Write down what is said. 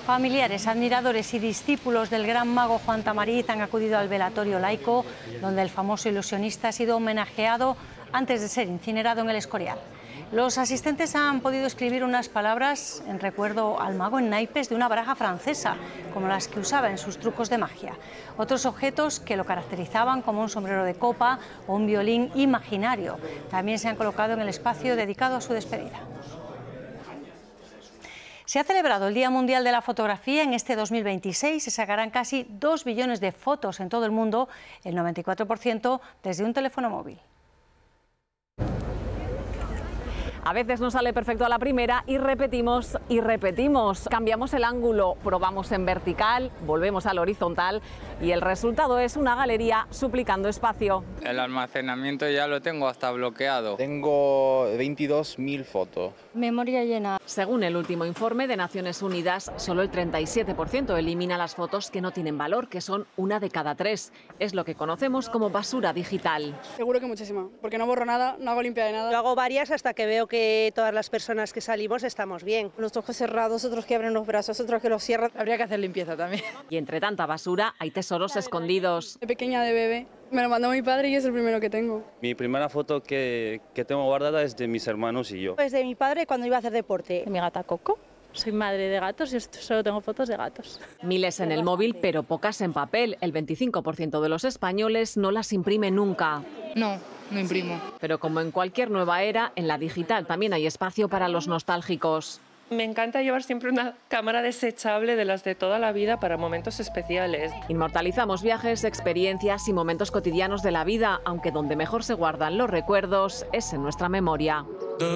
Familiares, admiradores y discípulos del gran mago Juan Tamariz han acudido al velatorio laico, donde el famoso ilusionista ha sido homenajeado antes de ser incinerado en el Escorial. Los asistentes han podido escribir unas palabras en recuerdo al mago en naipes de una baraja francesa, como las que usaba en sus trucos de magia. Otros objetos que lo caracterizaban, como un sombrero de copa o un violín imaginario, también se han colocado en el espacio dedicado a su despedida. Se ha celebrado el Día Mundial de la Fotografía en este 2026. Se sacarán casi 2 billones de fotos en todo el mundo, el 94% desde un teléfono móvil. A veces nos sale perfecto a la primera y repetimos y repetimos. Cambiamos el ángulo, probamos en vertical, volvemos al horizontal y el resultado es una galería suplicando espacio. El almacenamiento ya lo tengo hasta bloqueado. Tengo 22.000 fotos. Memoria llena. Según el último informe de Naciones Unidas, solo el 37% elimina las fotos que no tienen valor, que son 1 de cada 3. Es lo que conocemos como basura digital. Seguro que muchísima, porque no borro nada, no hago limpia de nada. Yo hago varias hasta que veo que todas las personas que salimos estamos bien. Los ojos cerrados, otros que abren los brazos, otros que los cierran. Habría que hacer limpieza también. Y entre tanta basura hay tesoros escondidos. De pequeña, de bebé, me lo mandó mi padre y es el primero que tengo. Mi primera foto que tengo guardada es de mis hermanos y yo. Es de mi padre cuando iba a hacer deporte. Mi gata Coco. Soy madre de gatos y solo tengo fotos de gatos. Miles en el móvil, pero pocas en papel. El 25% de los españoles no las imprime nunca. No imprimo. Pero como en cualquier nueva era, en la digital también hay espacio para los nostálgicos. Me encanta llevar siempre una cámara desechable de las de toda la vida para momentos especiales. Inmortalizamos viajes, experiencias y momentos cotidianos de la vida, aunque donde mejor se guardan los recuerdos es en nuestra memoria.